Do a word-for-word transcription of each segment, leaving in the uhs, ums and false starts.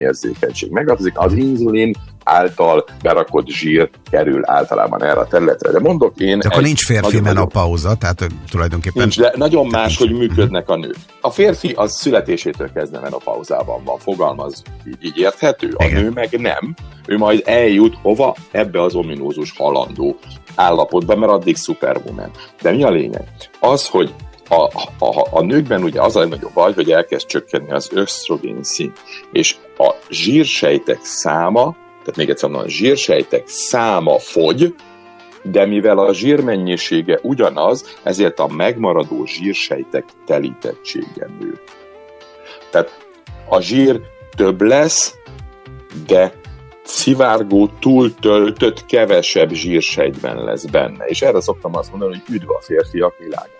érzékenység megváltozik, az inzulin által berakott zsír kerül általában erre a területre. De mondok én... De akkor nincs férfi menopauza, tehát tulajdonképpen... Nincs, de nagyon más, hogy működnek a nők. A férfi az születésétől kezdve menopauzában van, fogalmaz, így, így érthető. A Igen. nő meg nem. Ő majd eljut hova? Ebbe az ominózus halandó állapotba, mert addig superwoman. De mi a lényeg? Az, hogy A, a, a nőkben ugye az a legnagyobb baj, hogy elkezd csökkenni az ösztrogén szint, és a zsírsejtek száma, tehát még egyszer mondom, a zsírsejtek száma fogy, de mivel a zsírmennyisége ugyanaz, ezért a megmaradó zsírsejtek telítettsége nő. Tehát a zsír több lesz, de szivárgó, túltöltött, kevesebb zsírsejtben lesz benne. És erre szoktam azt mondani, hogy üdv a férfiak világában.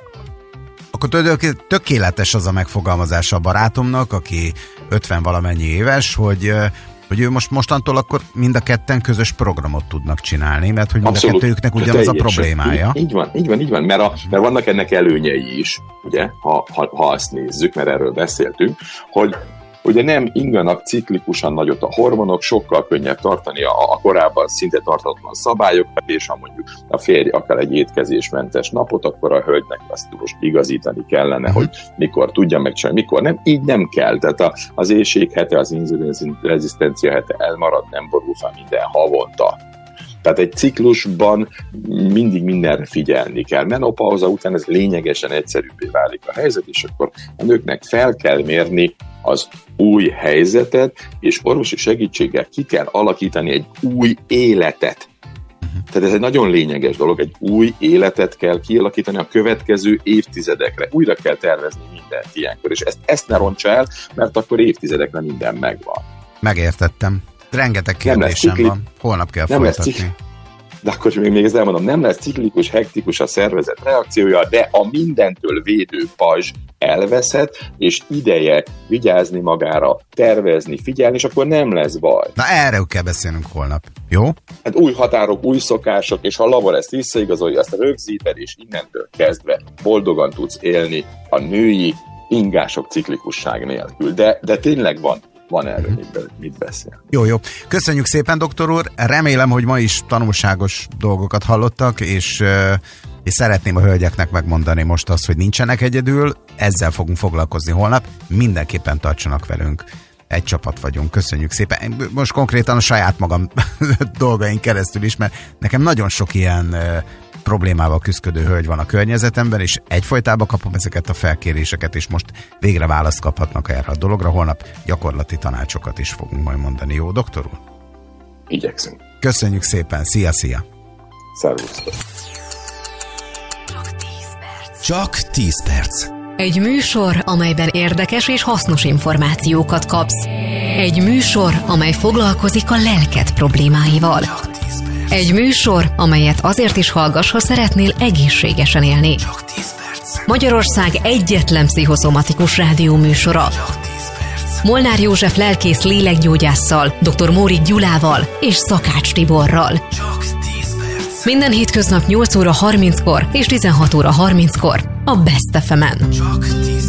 Akkor tökéletes az a megfogalmazása a barátomnak, aki ötven valamennyi éves, hogy, hogy ő most mostantól akkor mind a ketten közös programot tudnak csinálni, mert hogy mind Abszolút. a kettőjüknek ugyanaz a problémája. Így, így van, így van, így van, mert, a, mert vannak ennek előnyei is, ugye, ha, ha, ha azt nézzük, mert erről beszéltünk, hogy ugye nem inganak ciklikusan nagyot a hormonok, sokkal könnyebb tartani a, a korábban szinte tartatlan szabályokat, és ha mondjuk a férj akar egy étkezésmentes napot, akkor a hölgynek azt most igazítani kellene, uh-huh. hogy mikor tudja megcsinálni, mikor nem. Így nem kell. Tehát a, az éjség hete, az inzulin rezisztencia hete elmarad, nem borul fel minden havonta. Tehát egy ciklusban mindig mindenre figyelni kell. Menopauza után ez lényegesen egyszerűbbé válik a helyzet, és akkor a nőknek fel kell mérni az új helyzetet, és orvosi segítséggel ki kell alakítani egy új életet. Tehát ez egy nagyon lényeges dolog, egy új életet kell kialakítani a következő évtizedekre. Újra kell tervezni mindent ilyenkor, és ezt, ezt ne rontsa el, mert akkor évtizedekre minden megvan. Megértettem. Rengeteg kérdésem van. Holnap kell nem folytatni. De akkor még, még ezt elmondom, nem lesz ciklikus, hektikus a szervezet reakciója, de a mindentől védő pajzs elveszett, és ideje vigyázni magára, tervezni, figyelni, és akkor nem lesz baj. Na erről kell beszélnünk holnap, jó? Hát új határok, új szokások, és ha a labor ezt visszaigazolja, azt rögzíted, és innentől kezdve boldogan tudsz élni a női ingások ciklikusság nélkül. De, de tényleg van. Van erről uh-huh. mit beszél. Jó, jó. Köszönjük szépen, doktor úr. Remélem, hogy ma is tanulságos dolgokat hallottak, és, és szeretném a hölgyeknek megmondani most azt, hogy nincsenek egyedül. Ezzel fogunk foglalkozni holnap. Mindenképpen tartsanak velünk. Egy csapat vagyunk. Köszönjük szépen. Most konkrétan a saját magam dolgaink keresztül is, mert nekem nagyon sok ilyen problémával küzdködő hölgy van a környezetemben, és egyfolytában kapom ezeket a felkéréseket, és most végre választ kaphatnak erre a dologra. Holnap gyakorlati tanácsokat is fogunk majd mondani. Jó, doktor úr? Igyekszünk. Köszönjük szépen. Szia, szia. Szervusztok. Csak tíz perc. Egy műsor, amelyben érdekes és hasznos információkat kapsz. Egy műsor, amely foglalkozik a lelked problémáival. Egy műsor, amelyet azért is hallgass, ha szeretnél egészségesen élni. Csak tíz perc. Magyarország egyetlen pszichoszomatikus rádió műsora. Csak tíz perc. Molnár József lelkész lélekgyógyásszal, dr. Mórik Gyulával és Szakács Tiborral. Csak tíz perc. Minden hétköznap nyolc óra harminckor és tizenhat óra harminckor a Best ef emen. Csak tíz